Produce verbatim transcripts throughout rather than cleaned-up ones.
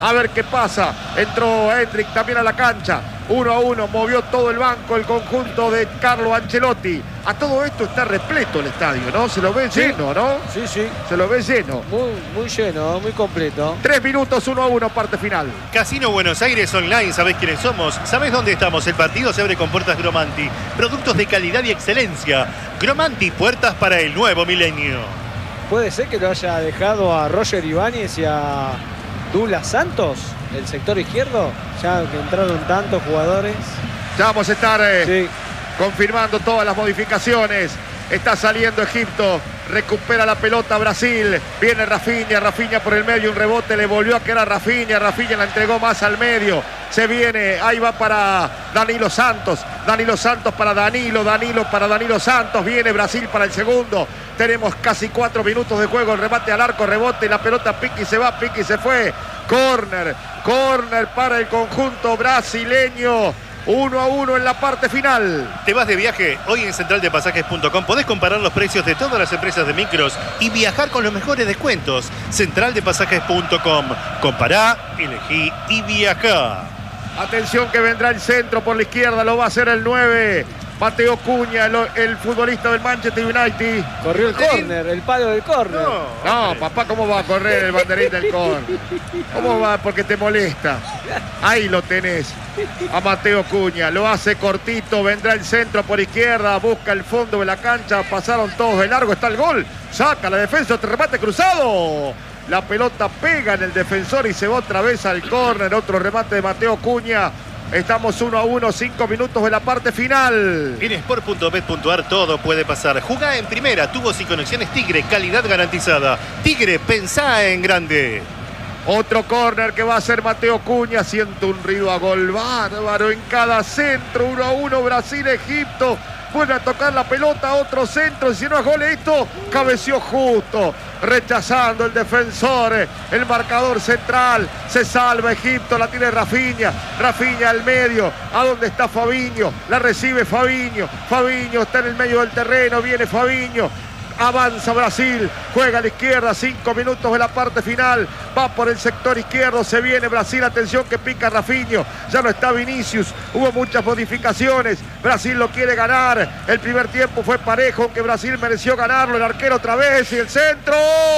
A ver qué pasa. Entró Hendrik también a la cancha. Uno a uno, movió todo el banco el conjunto de Carlo Ancelotti. A todo esto está repleto el estadio, ¿no? Se lo ve sí. lleno, ¿no? Sí, sí. Se lo ve lleno. Muy, muy lleno, muy completo. Tres minutos, uno a uno, parte final. Casino Buenos Aires Online, ¿sabés quiénes somos? ¿Sabés dónde estamos? El partido se abre con puertas Gromanti. Productos de calidad y excelencia. Gromanti, puertas para el nuevo milenio. ¿Puede ser que lo haya dejado a Roger Ibáñez y a Douglas Santos, el sector izquierdo? Ya que entraron tantos jugadores. Ya vamos a estar eh, Sí. confirmando todas las modificaciones. Está saliendo Egipto, recupera la pelota Brasil, viene Rafinha, Rafinha por el medio, un rebote, le volvió a quedar a Rafinha, Rafinha la entregó más al medio, se viene, ahí va para Danilo Santos, Danilo Santos para Danilo, Danilo para Danilo Santos, viene Brasil para el segundo, tenemos casi cuatro minutos de juego, el remate al arco, rebote, la pelota Piqui se va, Piqui se fue, córner, córner para el conjunto brasileño. Uno a uno en la parte final. ¿Te vas de viaje? Hoy en central de pasajes punto com podés comparar los precios de todas las empresas de micros y viajar con los mejores descuentos. central de pasajes punto com. Compará, elegí y viajá. Atención que vendrá el centro por la izquierda, lo va a hacer el nueve. Mateo Cunha, el, el futbolista del Manchester United. Corrió el córner, el palo del córner. No, No, papá, ¿cómo va a correr el banderín del córner? ¿Cómo va? Porque te molesta. Ahí lo tenés. A Mateo Cunha, lo hace cortito, vendrá el centro por izquierda, busca el fondo de la cancha, pasaron todos de largo, está el gol. Saca la defensa, otro remate cruzado. La pelota pega en el defensor y se va otra vez al córner. Otro remate de Mateo Cunha. Estamos uno a uno, cinco minutos de la parte final. En sport punto bet punto ar todo puede pasar. Jugá en primera, tubos y conexiones Tigre, calidad garantizada. Tigre, pensá en grande. Otro córner que va a hacer Mateo Cunha. Siente un ruido a gol bárbaro en cada centro. uno a uno, Brasil-Egipto. Vuelve a tocar la pelota, otro centro. Si no es gol esto, cabeció justo. Rechazando el defensor. El marcador central. Se salva Egipto. La tiene Rafinha. Rafinha al medio. ¿A dónde está Fabinho? La recibe Fabinho. Fabinho está en el medio del terreno. Viene Fabinho. Avanza Brasil, juega a la izquierda, cinco minutos de la parte final, va por el sector izquierdo, se viene Brasil, atención que pica Rafinho, ya no está Vinicius, hubo muchas modificaciones, Brasil lo quiere ganar, el primer tiempo fue parejo, aunque Brasil mereció ganarlo, el arquero otra vez y el centro,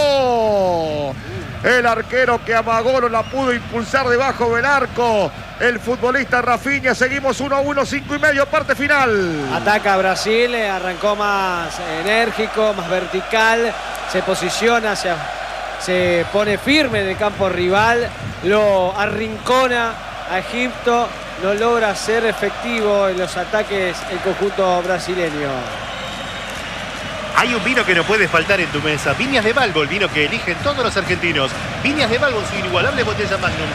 el arquero que amagó no la pudo impulsar debajo del arco, el futbolista Rafinha, seguimos uno a uno, cinco y medio, parte final. Ataca Brasil, arrancó más enérgico, más vertical, se posiciona, hacia, se pone firme en el campo rival, lo arrincona a Egipto, no logra ser efectivo en los ataques el conjunto brasileño. Hay un vino que no puede faltar en tu mesa. Viñas de Balbo, el vino que eligen todos los argentinos. Viñas de Balbo, su inigualable botella Magnum.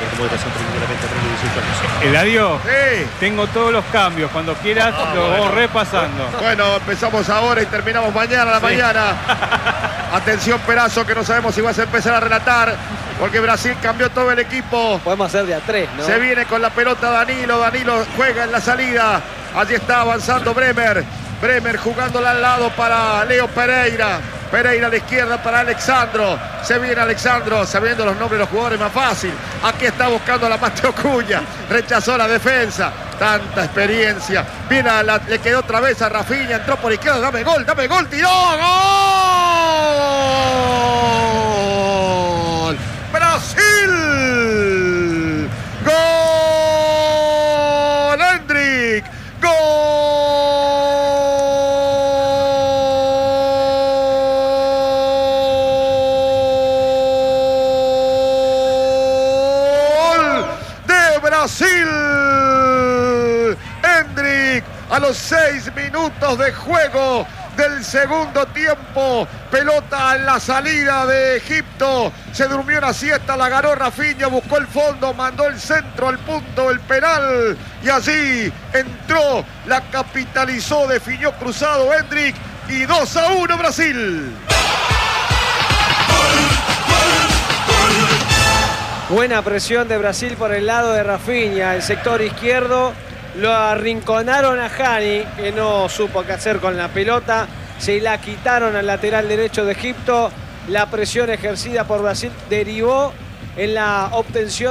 Eladio, Sí. tengo todos los cambios. Cuando quieras, Ah, los bueno. vamos repasando. Bueno, empezamos ahora y terminamos mañana a la Sí. mañana. Atención Perazo, que no sabemos si vas a empezar a relatar, porque Brasil cambió todo el equipo. Podemos hacer de a tres, ¿no? Se viene con la pelota Danilo, Danilo juega en la salida. Allí está avanzando Bremer. Bremer jugándola al lado para Leo Pereira. Pereira a la izquierda para Alexandro. Se viene Alexandro, sabiendo los nombres de los jugadores más fácil. Aquí está buscando a la Mateo Cunha. Rechazó la defensa. Tanta experiencia. Viene a la, le quedó otra vez a Rafinha. Entró por izquierda. Dame gol, dame gol. Tiró. ¡Gol! ¡Brasil! ¡Gol! ¡Hendrik! ¡Gol! Brasil, Hendrik a los seis minutos de juego del segundo tiempo, pelota en la salida de Egipto, se durmió una siesta, la ganó Rafinha, buscó el fondo, mandó el centro al punto del penal y allí entró, la capitalizó, definió cruzado Hendrik y dos a uno Brasil. Buena presión de Brasil por el lado de Rafinha, el sector izquierdo. Lo arrinconaron a Hani, que no supo qué hacer con la pelota. Se la quitaron al lateral derecho de Egipto. La presión ejercida por Brasil derivó en la obtención